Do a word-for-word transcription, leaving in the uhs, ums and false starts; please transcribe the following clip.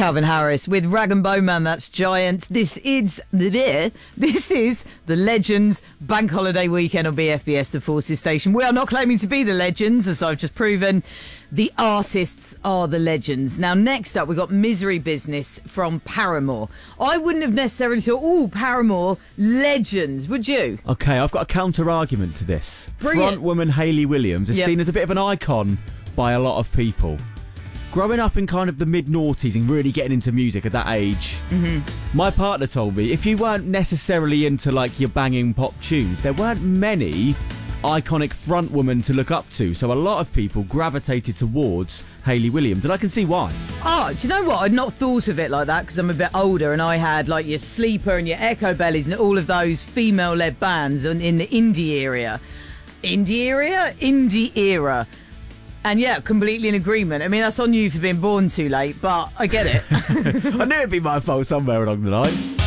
Calvin Harris with Rag and Bone Man, that's Giant. This is the this is the Legends Bank Holiday Weekend on B F B S, the Forces station. We are not claiming to be the Legends, as I've just proven. The artists are the Legends. Now, next up, we've got Misery Business from Paramore. I wouldn't have necessarily thought, oh, Paramore, Legends, would you? Okay, I've got a counter-argument to this. Bring it. Frontwoman Hayley Williams is Yep. seen as a bit of an icon by a lot of people. Growing up in kind of the mid-noughties and really getting into music at that age, mm-hmm. my partner told me if you weren't necessarily into like your banging pop tunes, there weren't many iconic frontwomen to look up to, so a lot of people gravitated towards Hayley Williams, and I can see why. Oh, do you know what? I'd not thought of it like that because I'm a bit older and I had like your Sleeper and your Echo Bellies and all of those female-led bands in, in the indie area. Indie area? Indie era. And yeah, completely in agreement. I mean, that's on you for being born too late, but I get it. I knew it'd be my fault somewhere along the line.